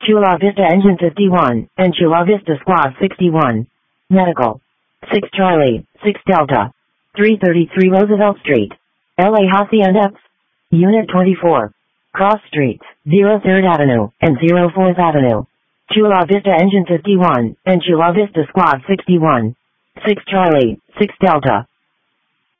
Chula Vista Engine 51, and Chula Vista Squad 61. Medical. 6 Charlie, 6 Delta. 333 Roosevelt Street. LA Hacienda. Unit 24. Cross Streets, 03rd Avenue, and 04th Avenue. Chula Vista Engine 51, and Chula Vista Squad 61. 6 Charlie, 6 Delta.